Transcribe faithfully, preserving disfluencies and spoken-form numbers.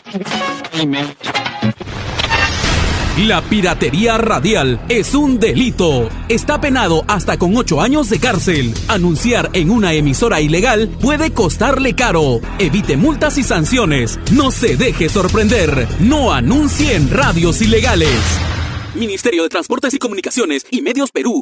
La piratería radial es un delito. Está penado hasta con ocho años de cárcel. Anunciar en una emisora ilegal puede costarle caro. Evite multas y sanciones. No se deje sorprender. No anuncie en radios ilegales. Ministerio de Transportes y Comunicaciones y Medios Perú.